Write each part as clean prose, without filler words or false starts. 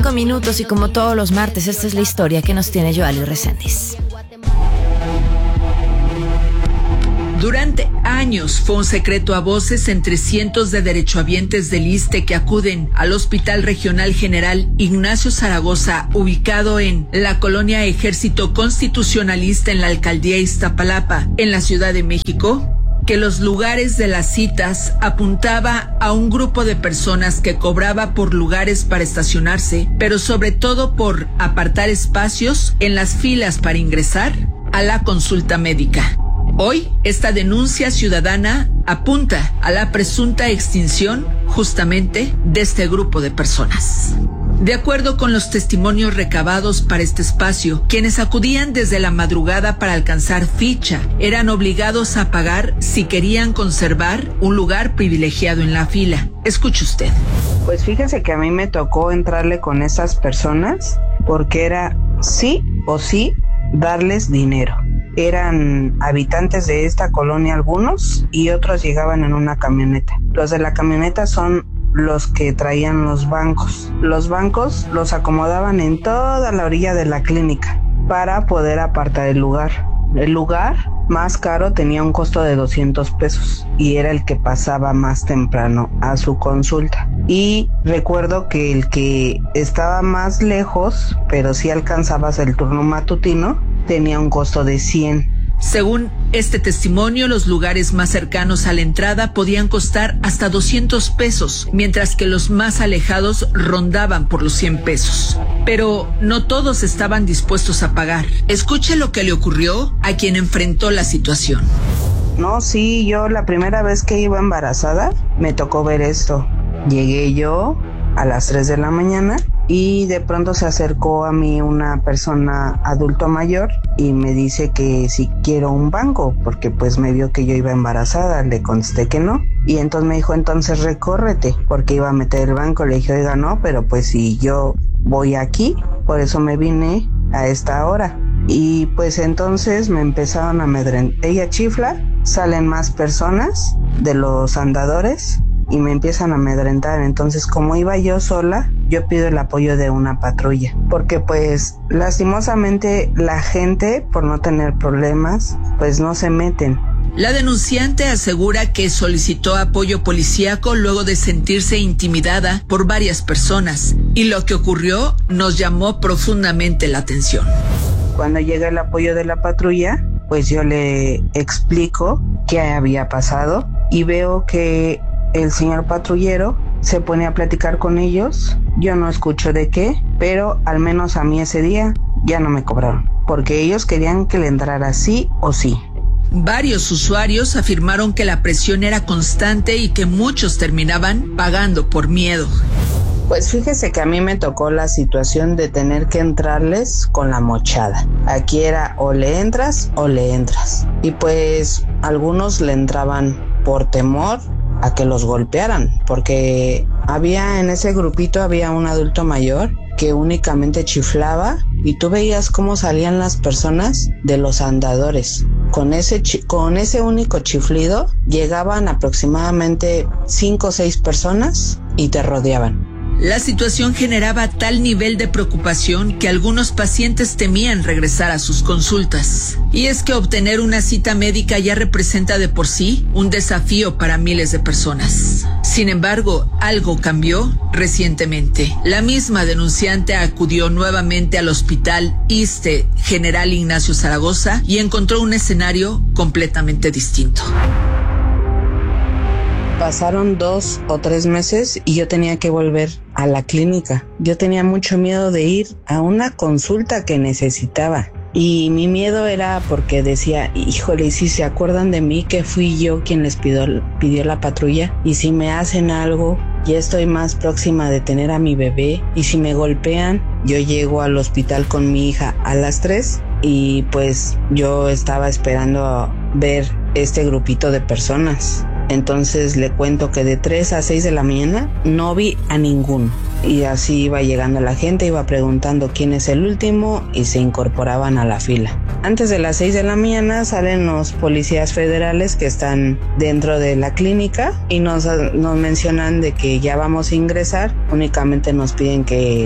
5 minutos y como todos los martes, esta es la historia que nos tiene Joali Reséndiz. Durante años fue un secreto a voces entre cientos de derechohabientes del ISSSTE que acuden al Hospital Regional General Ignacio Zaragoza, ubicado en la colonia Ejército Constitucionalista en la alcaldía Iztapalapa, en la Ciudad de México, que los lugares de las citas apuntaba a un grupo de personas que cobraba por lugares para estacionarse, pero sobre todo por apartar espacios en las filas para ingresar a la consulta médica. Hoy, esta denuncia ciudadana apunta a la presunta extinción justamente de este grupo de personas. De acuerdo con los testimonios recabados para este espacio, quienes acudían desde la madrugada para alcanzar ficha eran obligados a pagar si querían conservar un lugar privilegiado en la fila. Escuche usted. Pues fíjese que a mí me tocó entrarle con esas personas porque era sí o sí darles dinero. Eran habitantes de esta colonia algunos y otros llegaban en una camioneta. Los de la camioneta son los que traían los bancos. Los bancos los acomodaban en toda la orilla de la clínica para poder apartar el lugar. El lugar más caro tenía un costo de 200 pesos y era el que pasaba más temprano a su consulta. Y recuerdo que el que estaba más lejos, pero sí alcanzabas el turno matutino, tenía un costo de 100. Según este testimonio, los lugares más cercanos a la entrada podían costar hasta 200 pesos, mientras que los más alejados rondaban por los 100 pesos. Pero no todos estaban dispuestos a pagar. Escuche lo que le ocurrió a quien enfrentó la situación. No, sí, yo la primera vez que iba embarazada me tocó ver esto. Llegué yo a las 3 de la mañana y de pronto se acercó a mí una persona adulto mayor y me dice que si quiero un banco, porque pues me vio que yo iba embarazada. Le contesté que no y entonces me dijo, entonces recórrete, porque iba a meter el banco. Le dije, oiga, no, pero pues si yo voy aquí, por eso me vine a esta hora. Y pues entonces me empezaron a amedrentar. Ella chifla, salen más personas de los andadores y me empiezan a amedrentar. Entonces, como iba yo sola, yo pido el apoyo de una patrulla, porque pues lastimosamente la gente, por no tener problemas, pues no se meten. La denunciante asegura que solicitó apoyo policíaco luego de sentirse intimidada por varias personas, y lo que ocurrió nos llamó profundamente la atención. Cuando llega el apoyo de la patrulla, pues yo le explico qué había pasado y veo que el señor patrullero se pone a platicar con ellos. Yo no escucho de qué, pero al menos a mí ese día ya no me cobraron, porque ellos querían que le entrara sí o sí. Varios usuarios afirmaron que la presión era constante y que muchos terminaban pagando por miedo. Pues fíjese que a mí me tocó la situación de tener que entrarles con la mochada. Aquí era o le entras o le entras. Y pues algunos le entraban por temor a que los golpearan, porque había en ese grupito había un adulto mayor que únicamente chiflaba y tú veías cómo salían las personas de los andadores. Con ese único chiflido llegaban aproximadamente 5 o 6 personas y te rodeaban. La situación generaba tal nivel de preocupación que algunos pacientes temían regresar a sus consultas. Y es que obtener una cita médica ya representa de por sí un desafío para miles de personas. Sin embargo, algo cambió recientemente. La misma denunciante acudió nuevamente al Hospital ISSSTE General Ignacio Zaragoza y encontró un escenario completamente distinto. Pasaron 2 o 3 meses y yo tenía que volver a la clínica. Yo tenía mucho miedo de ir a una consulta que necesitaba. Y mi miedo era porque decía, híjole, ¿y si se acuerdan de mí que fui yo quien les pidió la patrulla? ¿Y si me hacen algo? Ya estoy más próxima de tener a mi bebé. ¿Y si me golpean? Yo llego al hospital con mi hija a las 3 y pues yo estaba esperando ver este grupito de personas. Entonces le cuento que de 3 a 6 de la mañana no vi a ninguno. Y así iba llegando la gente, iba preguntando quién es el último y se incorporaban a la fila. Antes de las 6 de la mañana salen los policías federales que están dentro de la clínica y nos mencionan de que ya vamos a ingresar. Únicamente nos piden que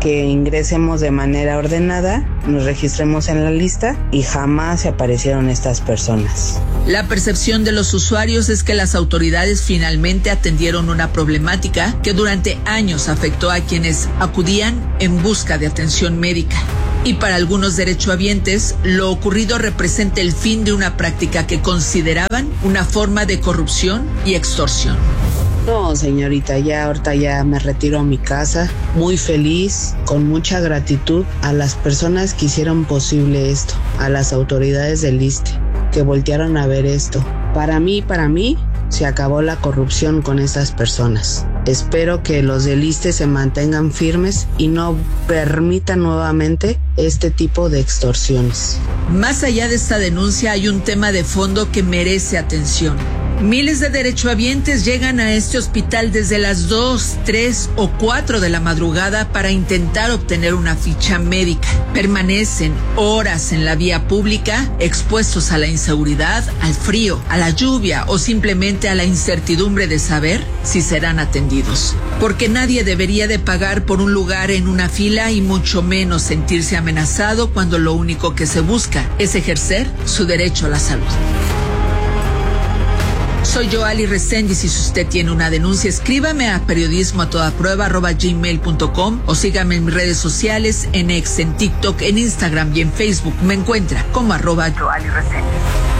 que ingresemos de manera ordenada, nos registremos en la lista y jamás se aparecieron estas personas. La percepción de los usuarios es que las autoridades finalmente atendieron una problemática que durante años afectó a quienes acudían en busca de atención médica. Y para algunos derechohabientes, lo ocurrido representa el fin de una práctica que consideraban una forma de corrupción y extorsión. No, señorita, ahorita ya me retiro a mi casa, muy feliz, con mucha gratitud a las personas que hicieron posible esto, a las autoridades del ISSSTE, que voltearon a ver esto. Para mí, se acabó la corrupción con estas personas. Espero que los del ISSSTE se mantengan firmes y no permitan nuevamente este tipo de extorsiones. Más allá de esta denuncia hay un tema de fondo que merece atención. Miles de derechohabientes llegan a este hospital desde las 2, 3 o 4 de la madrugada para intentar obtener una ficha médica. Permanecen horas en la vía pública, expuestos a la inseguridad, al frío, a la lluvia o simplemente a la incertidumbre de saber si serán atendidos. Porque nadie debería de pagar por un lugar en una fila y mucho menos sentirse amenazado cuando lo único que se busca es ejercer su derecho a la salud. Soy Yoali Reséndiz y si usted tiene una denuncia, escríbame a periodismoatodaPrueba@gmail.com o sígame en mis redes sociales, en X, en TikTok, en Instagram y en Facebook. Me encuentra como @Yoali Reséndiz.